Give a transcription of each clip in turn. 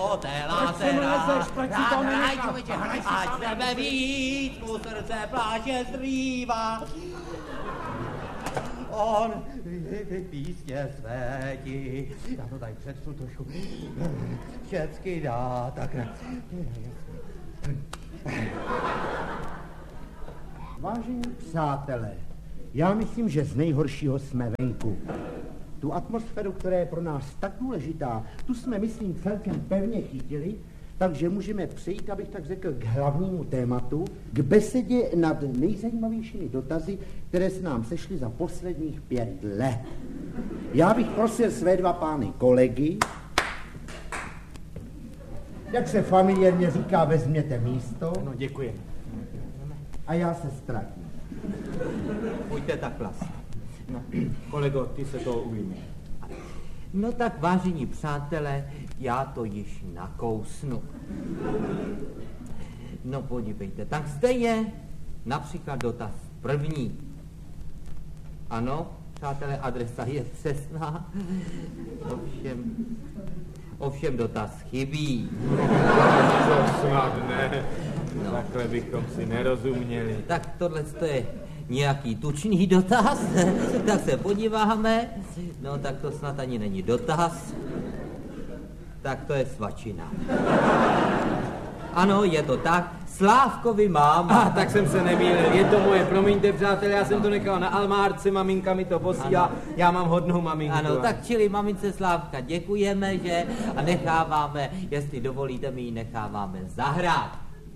o té lásera. Hraj, člověče, ať sebe víc, mu srdce pláče zrývá. On písně světí. Já to tady přečtu trošku. Všecky dá, tak... Vážení přátelé, já myslím, že z nejhoršího jsme venku. Tu atmosféru, která je pro nás tak důležitá, tu jsme, myslím, celkem pevně chytili, takže můžeme přejít, abych tak řekl, k hlavnímu tématu, k besedě nad nejzajímavějšími dotazy, které se nám sešly za posledních 5 let. Já bych prosil své 2 pány kolegy, jak se familiárně říká, vezměte místo. No, děkuji. A já se ztratím. Pojďte tak vlastně. No, kolego, ty se toho ujmi. No tak, vážení přátelé, já to již nakousnu. No podívejte, tak zde je například dotaz první. Ano, přátelé, adresa je přesná, ovšem dotaz chybí. To snad ne, no. Takhle bychom si nerozuměli. Tak tohle je nějaký tučný dotaz, tak se podíváme. No tak to snad ani není dotaz, tak to je svačina. Ano, je to tak, Slávkovi máma. Tak jsem se nemýlil, je to moje, promiňte přátelé, já jsem to nechal na almárce, maminka mi to posílá, já mám hodnou maminku. Ano, tak čili mamince Slávka děkujeme, že, a necháváme, jestli dovolíte, my ji necháváme zahrát.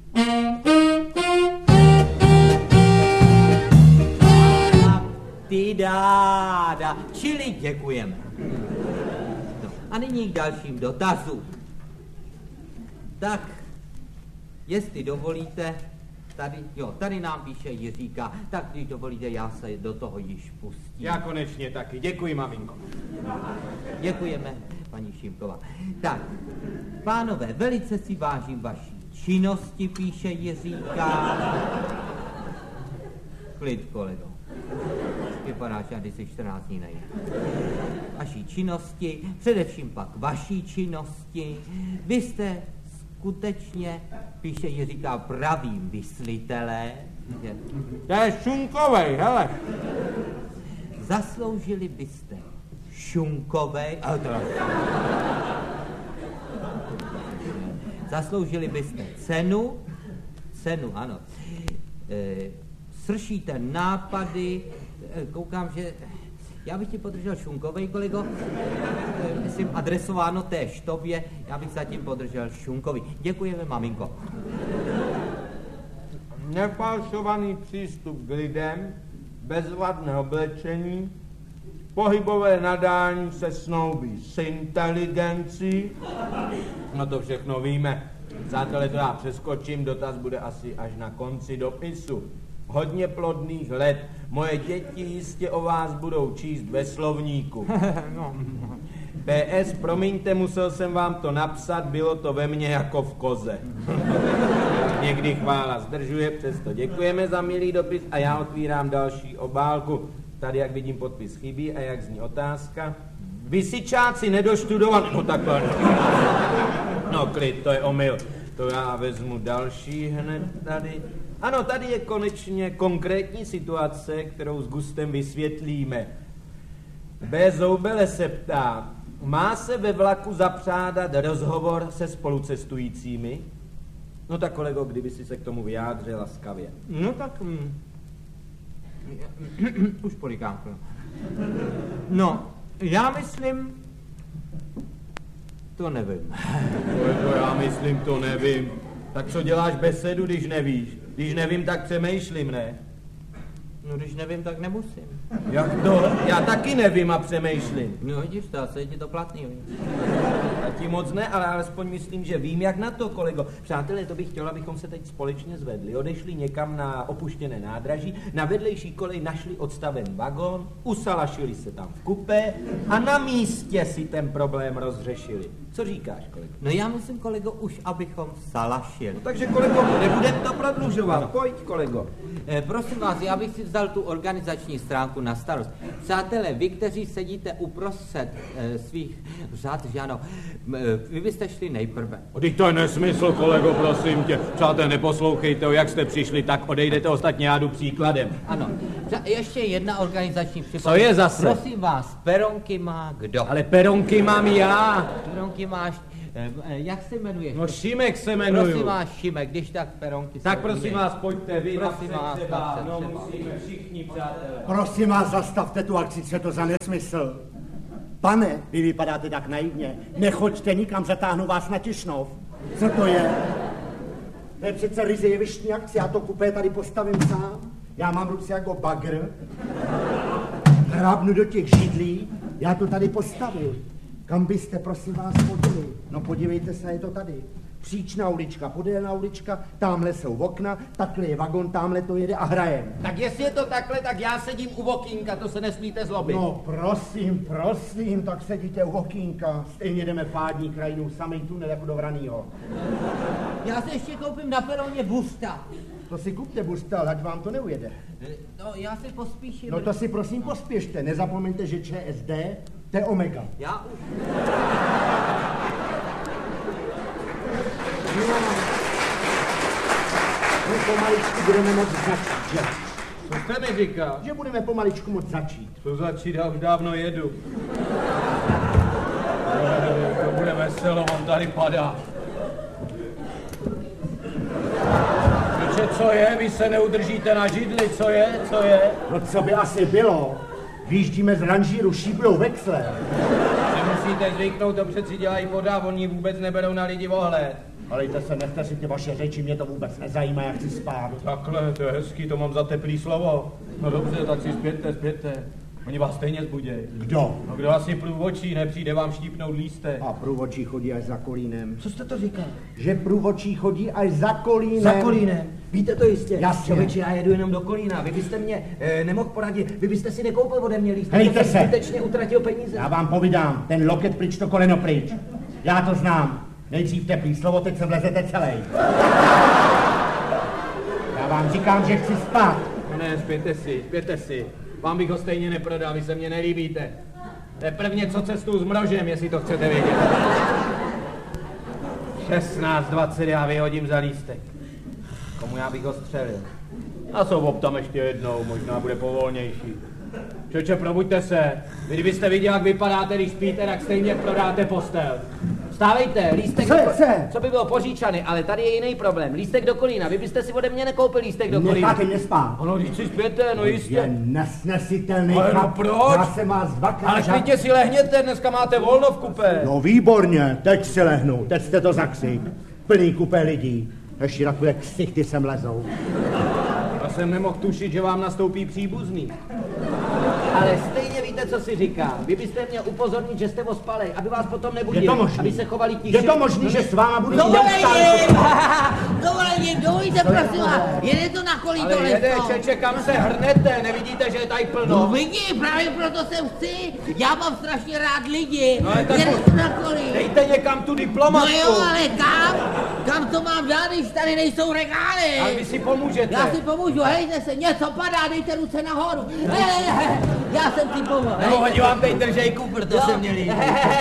Ty dáda, čili děkujeme. No, a nyní k dalším dotazům. Tak, jestli dovolíte, tady nám píše Jiříka, tak když dovolíte, já se do toho již pustím. Já konečně taky, děkuji, maminko. Děkujeme, paní Šimková. Tak, pánové, velice si vážím vaší činnosti, píše Jiříka. Klid, kolego. Vypadá, že když si 14 dní nejde. Vaší činnosti, především pak vaší činnosti. Vy jste skutečně, píše Jiříka, pravým myslitelé. To je šunkovej, hele. Zasloužili byste šunkovej, zasloužili byste cenu, ano. Sršíte nápady, koukám, že já bych ti podržel šunkovej, kolego, myslím adresováno též tobě, já bych zatím podržel šunkový. Děkujeme, maminko. Nefalšovaný přístup k lidem, bezvadné oblečení, pohybové nadání se snoubí s inteligencí. No to všechno víme. Přátelé, to já přeskočím, dotaz bude asi až na konci dopisu. Hodně plodných let. Moje děti jistě o vás budou číst ve slovníku. No. PS, promiňte, musel jsem vám to napsat, bylo to ve mně jako v koze. Někdy chvála zdržuje, přesto děkujeme za milý dopis a já otvírám další obálku. Tady, jak vidím, podpis chybí a jak zní otázka. Vysičáci nedoštudovaní. No takhle. No klid, to je omyl. To já vezmu další hned tady. Ano, tady je konečně konkrétní situace, kterou s gustem vysvětlíme. B. Zoubele se ptá, má se ve vlaku zapřádat rozhovor se spolucestujícími? No tak kolego, kdyby si se k tomu vyjádřil laskavě. No tak... už polikám. No, já myslím... To nevím. Kolego, já myslím, to nevím. Tak co děláš besedu, když nevíš? Když nevím, tak přemýšlím, ne? No, když nevím, tak nemusím. Jak to? Já taky nevím a přemýšlím. No, vidíš to, asi je ti to platný. Ti moc ne, ale alespoň myslím, že vím, jak na to, kolego. Přátelé, to bych chtěl, abychom se teď společně zvedli. Odešli někam na opuštěné nádraží, na vedlejší kolej našli odstaven vagón, usalašili se tam v kupé a na místě si ten problém rozřešili. Co říkáš, kolego? No já myslím, kolego, už abychom salašili. No, takže, kolego, nebudeme to prodlužovat. No. Pojď, kolego. Prosím vás, já bych si vzal tu organizační stránku na starost. Přátelé, vy, kteří sedíte uprostřed svých řad, že ano, Vy byste šli nejprve. Teď to je nesmysl, kolego, prosím tě. Přátelé, neposlouchejte ho, jak jste přišli, tak odejdete, ostatně já jdu příkladem. Ano. Ještě jedna organizační připomínka. Co je zase? Prosím vás, peronky má kdo? Ale peronky mám já. Peronky máš... Jak se jmenuješ? No Šimek se jmenuju. Prosím vás, Šimek, když tak peronky... Tak prosím vás, pojďte vy, prosím vás, třeba. No musíme všichni, přátelé. Prosím vás, zastavte tu akci, co je to za nesmysl. Pane, vy vypadáte tak naivně. Nechoďte nikam, zatáhnu vás na Tišnov. Co to je? To je přece ryze jevištní akce, já to kupé tady postavím sám. Já mám ruce jako bagr. Hrábnu do těch židlí, já to tady postavím. Kam byste, prosím vás, chodili? No podívejte se, je to tady. Příčná ulička, podélná ulička, tamhle jsou okna, takhle je vagon, tamhle to jede a hrajem. Tak jestli je to takhle, tak já sedím u okýnka, to se nesmíte zlobit. No prosím, tak sedíte u okýnka. Stejně jdeme pádní krajinou, samej tunel jako do Vranýho. Já se ještě koupím na peroně busta. To si kupte busta, ať vám to neujede. No, já si pospíším. No to si prosím pospěšte, nezapomeňte, že ČSD, to je Omega. Já už... My pomaličku budeme moc začít, že? Co jste mi říkal? Že budeme pomaličku moc začít. To začít, já už dávno jedu. To bude veselo, on tady padá. Víte, co je? Vy se neudržíte na židli, co je? No co by asi bylo? Vyjíždíme z ranžíru, šíplou vexle. Nemusíte zvyknout, to přeci dělají voda, oni vůbec neberou na lidi ohled. Alejte se, nechte si ty vaše řeči, mě to vůbec nezajímá, jak chci spát. Takhle, to je hezký, to mám za teplý slovo. No dobře, tak si zpěte. Oni vás stejně zbudějí. Kdo? No kdo asi průvočí, nepřijde vám štípnout lístek. A průvodčí chodí až za Kolínem. Co jste to říkal? Že průvodčí chodí až za Kolínem. Za Kolínem. Víte to jistě? Jasně. Člověče, já jedu jenom do Kolína. Vy byste mě nemohl poradit. Vy byste si nekoupil ode mě lístek. Hejte se. Zbytečně utratil peníze. Já vám povídám, ten loket pryč, to koleno pryč. Já to znám. Nejdřív teplý slovo, teď se vlezete celý. Já vám říkám, že chci spát. Ne, zpěte si. Vám bych ho stejně neprodal, vy se mně nelíbíte. To je prvně co cestu s mrožem, jestli to chcete vědět. 16:20 já vyhodím za lístek. Komu já bych ho střelil? A jsou tam ještě jednou, možná bude povolnější. Čoče, probuďte se. Vy kdybyste viděl, jak vypadáte, když spíte, tak stejně prodáte postel. Vstávejte, lístek co by bylo poříčany, ale tady je jiný problém. Lístek do Kolína, vy byste si ode mě nekoupil lístek do Kolína. Necháte mě spát. Ano, když si spěte, no jistě. Je nesnesitelný. Ale no proč? Já jsem vás dvakrát... Ale klidně si lehněte, dneska máte volno v kupé. No výborně, teď si lehnu, teď jste to zaksik. Plný kupé lidí. Ještě takové ksichty sem lezou. Já jsem nemohl tušit, že vám nastoupí příbuzný. Ale stejně víte, co si říká. Vy byste měl upozornit, že jste ospalej, aby vás potom nebudili. Je to možný. Aby se chovali tiše. Je to možný, že s váma budu... Dovolením, dovolíte, prosím vás, jede to na kolí Ale tohle jede, sto. Čeče, kam se hrnete? Nevidíte, že je tady plno? No vidím, právě proto sem chci. Já mám strašně rád lidi. No, ale tak Jede to na kolí. Dejte někam tu No diplomatku. jo, ale kam? Kam to mám dát, když tady nejsou regály? Ale vy si pomůžete. Já si pomůžu, hejte se, něco padá, dejte ruce nahoru. Já jsem si pomohl. Nebo hodí vám tej držejku, proto se mě líbí.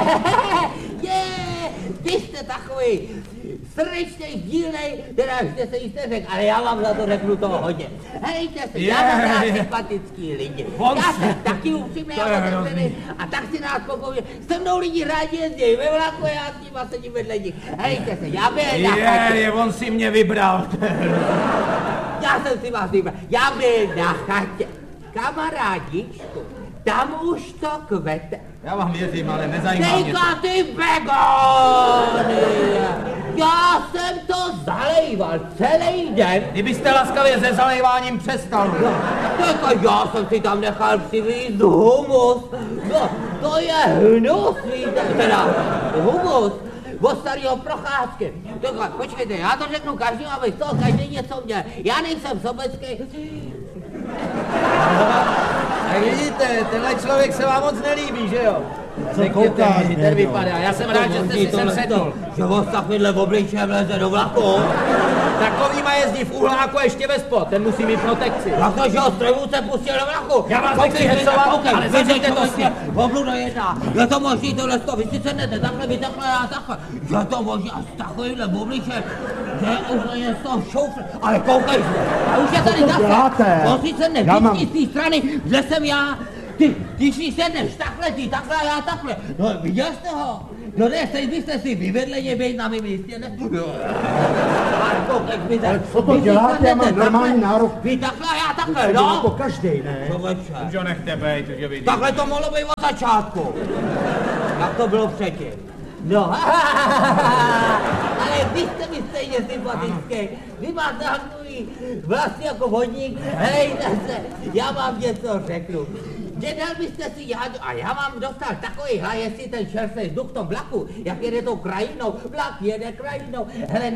Vy jste takový srdečnej, dílnej, teda že se jste řekl, ale já vám za to řeknu toho hodně. Hejte se, já mám rád sympatický lidi. Já jsem taky upřímný a otevřený a tak si nás pokouje. Se mnou lidi rádi jezdí ve vlaku, já s nima sedím vedle nich. Hejte se, já byl na chatě. On si mě vybral. Já jsem si vás vybral. Já byl na chatě. Kamarádičku, tam už to kvete. Já vám věřím, ale nezajímá mě to. Tejka ty begony! Já jsem to zalejval celý den. Kdybyste laskavě se zalejváním přestal. Tejka, já jsem si tam nechal přivízt humus. No, to je hnusný, teda humus od starého Procházky. Tejka, počkejte, já to řeknu každému, aby z toho každý něco měl. Já nejsem sobecký. Tak vidíte, tenhle člověk se vám moc nelíbí, že jo? Co koukáš, ten vypadá, já jsem rád, že jste si sem sedl. Že vás takovýhle obličejem leze do vlaku. Takovýma jezdí v uhláku a ještě ve spod, ten musí mít protekci. Protože ho strojvůdce pustil do vlaku. Já vás nechci hecovat, ale zařiďte to s ním. Obluda jedna. Je to možný tohle to, vy si sednete takhle, vy takhle, já takhle. Je to možný a s takovýmhle obličem, že úplně z toho šoufle. Ale koukej se, a už je tady zase. On si sedne vždycky z té strany, že jsem já. Ty si sedneš takhle, ty takhle a já takhle. No viděl jste ho? No ne, teď byste si vyvedleně být na mým místě, ne? Ale co to děláte, já mám normální nárok. Vy takhle a já takhle, no? Jako každej, ne? Už ho nechte bejt, už ho vidím. Takhle to mohlo být od začátku. Jak to bylo předtím. No, ale vy jste mi stejně sympatický. Vy máte takový vlastně jako vodník. Hej, zase, já vám něco řeknu. Nedal byste si jádu, a já vám dostal takový jestli ten čerstvý vzduch v tom vlaku, jak jede tou krajinou, vlak jede krajinou, hele,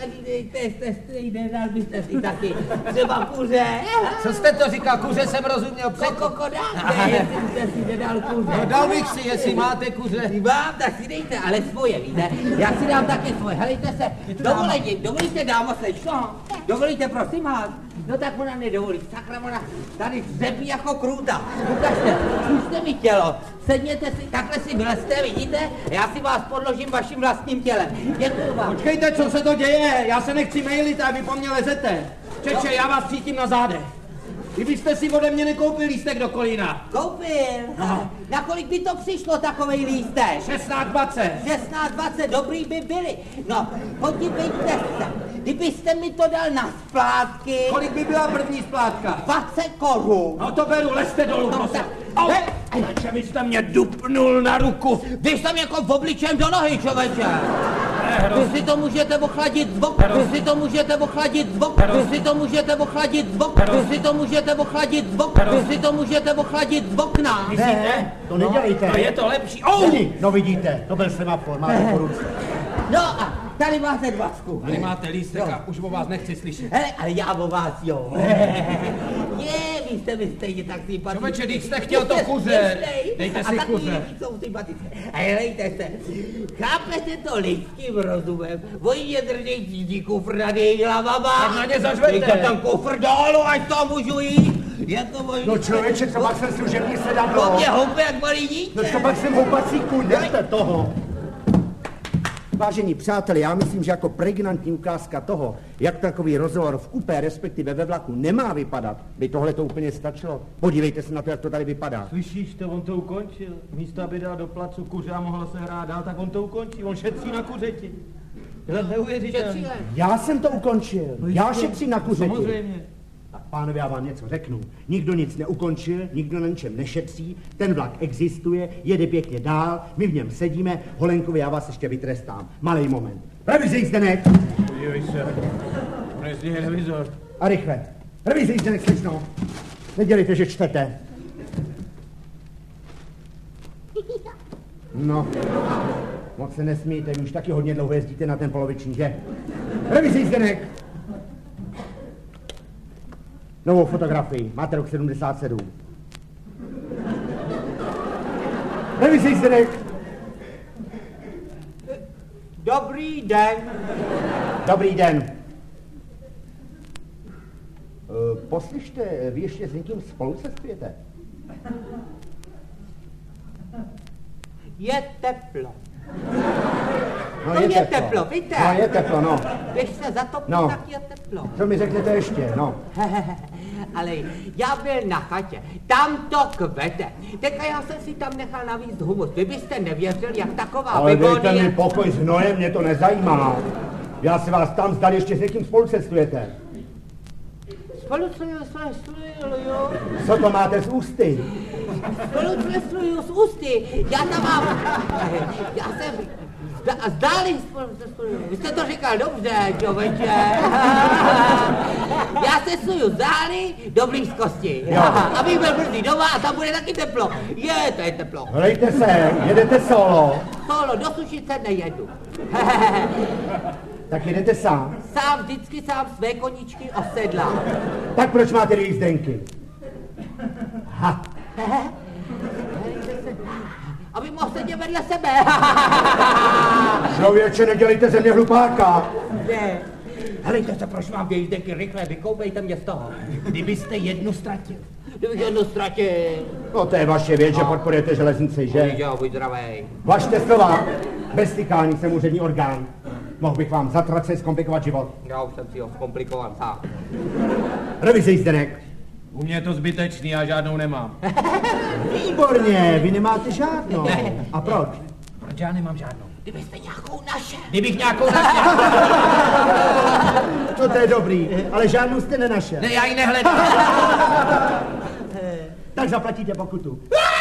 nedal byste si taky třeba kuře. Co jste to říkal, kuře jsem rozuměl předtím. Kokodáte, jestli byste si nedal kuře. No dal bych si, jestli máte kuře. Mám, tak si dejte, ale svoje, víte, já si dám taky svoje, helejte se, dovolíte dámo slečno, dovolíte prosím vás, no tak ona nedovolí, sakra ona tady dřepí jako krůta. Ukažte, zkuste mi tělo, sedněte si, takhle si vylezte, vidíte? Já si vás podložím vaším vlastním tělem. Děkuju vám. Počkejte, co se to děje? Já se nechci mailit a vy po mně lezete. Čeče, já vás cítím na zádech. Kdybyste si ode mě nekoupil lístek do Kolína. Koupil? No. Na kolik by to přišlo, takovej lístek? 16,20. 16,20, dobrý by byli. No, podívejte se, kdybyste mi to dal na splátky... Kolik by byla první splátka? 20 korun. No to beru, lezte dolů, No, prosím. tak. Čeče, vy jste mě dupnul na ruku. Vy jste mě jako v obličem do nohy, člověče. Vy si to můžete ochladit z boku, vy si to můžete ochladit z boku, vy si to můžete ochladit z boku, vy si to můžete ochladit z boku, vy si to můžete ochladit z okna. Ne, to nedělejte. No je to lepší. No vidíte, to byl semafor, máte po ruce. No a tady máte 20. Tady máte lístek a už o vás nechci slyšet. Hele, ale já o vás, jo. Vy jste mi stejně tak sympatický. Čověče, když jste chtěl to kuře, dejte si kuře. A taky jsou sympatické. A helejte se, chápete to lidským rozumem? Oni mě držej tíží kufr nad jejich hlavama. Tak na ně zažvete. Dejte ten kufr dolů, až to můžu jít. Je to možný. No člověče, co pak jsem služební To sedadlo. mě houpe jak malý dítě. No co pak jsem houpací kůň, nechte toho. Vážení přátelé, já myslím, že jako pregnantní ukázka toho, jak takový rozhovor v kupé, respektive ve vlaku, nemá vypadat, by tohle to úplně stačilo. Podívejte se na to, jak to tady vypadá. Slyšíš to, on to ukončil. Místo, aby dal do placu kuře a mohla se hrát dál, tak on to ukončí. On šetří na kuřeti. To neuvěřitelné. Já jsem to ukončil. Já šetřím na kuřeti. Samozřejmě. Tak pánové, já vám něco řeknu. Nikdo nic neukončil, nikdo na ničem nešetří, ten vlak existuje, jede pěkně dál, my v něm sedíme, Holenkovi, já vás ještě vytrestám. Malej moment. Revize Zdeněk! Podívej se, on jezdí televizor. A rychle. Revize Zdeněk, slečno. Nedělejte, že čtete. No, moc se nesmíte, vy už taky hodně dlouho jezdíte na ten poloviční, že? Revize Zdeněk! Novou fotografii, máte rok 77. Revizi Zdeněk. Dobrý den. Dobrý den. Poslyšte, vy ještě s někým spolu cestujete? Je teplo. No je teplo, víte? No je teplo, no. Když se zatopí, No. tak je teplo. Co mi řeknete ještě, no? Ale já byl na chatě, tam to kvete. Teďka já jsem si tam nechal navíct humus. Vy byste nevěřil, jak taková Ale dejte mi begonie... pokoj s hnojem, mě to nezajímá. Já se vás tam zdali, ještě s někým spolu cestujete. Spolucestuju, jo. Co to máte z ústy? Spolucestuju z ústy. Já tam mám... Já jsem... Zdáli spolucestuju. Vy jste to říkal dobře, člověče. Já cestuju zdáli do blízkosti. Abych byl brzy doma a tam bude taky teplo. To je teplo. Hlejte se, jedete solo. Solo, do Sušice nejedu. Tak jedete sám. Vždycky sám své koníčky osedlám. Tak proč máte dvě jízdenky? Ha. Aby mohl sedět vedle sebe. Člověče, nedělejte ze mě hlupáka. Ne, Helejte se, prosím vám, jízdenky, rychle, vykoupejte mě z toho. Kdybyste jednu ztratil. Kdybych jednu ztratil. No to je vaše věc, že podporujete železnici, že? Jo, buď zdravej. Vašte slova. Bez stykání jsem úřední orgán. Mohl bych vám zatrace zkomplikovat život. Já už jsem si ho zkomplikoval sám. Revize jízdenek. U mě je to zbytečný, já žádnou nemám. Výborně, vy nemáte žádnou. Ne. A proč? Proč já nemám žádnou? Kdybyste nějakou našel. Kdybych nějakou našel. To je dobrý, ale žádnou jste nenašel. Ne, já ji nehledám. Tak zaplatíte pokutu.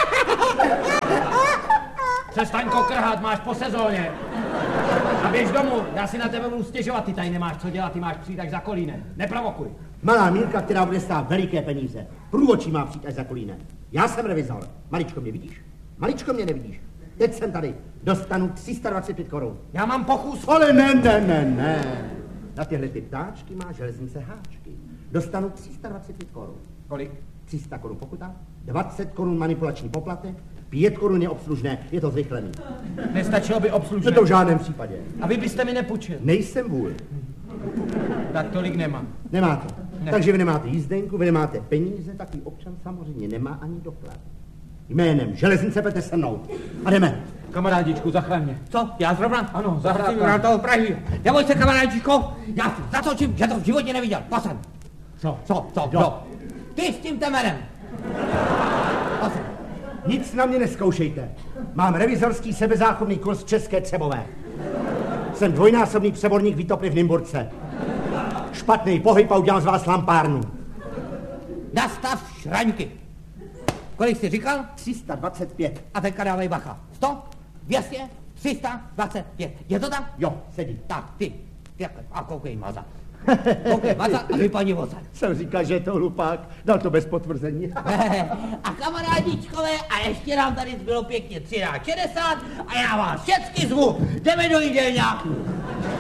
Přestaň kokrhat, máš po sezóně. A běž domů, já si na tebe budu stěžovat, ty tady nemáš co dělat, ty máš přijít až za Kolínem. Neprovokuj. Malá Mírka, která bude stát veliké peníze. Průvodčí má přijít až za Kolínem. Já jsem revizor. Maličko mě vidíš? Maličko mě nevidíš. Teď jsem tady. Dostanu 325 korun. Já mám pochůz. Ale ne. Na tyhle ty ptáčky má železnice háčky. Dostanu 325 korun. Kolik? 300 korun pokuta, 20 korun manipulační poplatek, 5 korun je obslužné, je to zrychlený. Nestačilo by obslužné. To v žádném případě. A vy byste mi nepůjčil. Nejsem vůl. Tak tolik nemám. Nemáte. Ne. Takže vy nemáte jízdenku, vy nemáte peníze, takový občan samozřejmě nemá ani doklad. Jménem železnice pojďte se mnou. A jdeme. Kamarádičku, zachraň mě. Co? Já zrovna? Ano, Chci zahrát. vyhrát toho Prahy. Neboj se, kamarádičko, já si zatočím, že to v životě neviděl. Pasem. Co? Ty s tím temerem. Pasem. Nic na mě neskoušejte. Mám revizorský sebezáchovný kurz České Třebové. Jsem dvojnásobný přeborník výtopny v Nymburce. Špatný pohyb a udělám z vás lampárnu. Nastav šraňky. Kolik jsi říkal? 325. A teďka dávej bacha. 100, 200, 325. Je to tak? Jo, sedí. Tak, ty takhle. A koukej, maza. Koukej, maza a vypadni voze. Jsem říkal, že je to hlupák. Dal to bez potvrzení. A kamarádičkové, a ještě nám tady zbylo pěkně 13:60 a já vás všechny zvu. Jdeme do jídelňáku.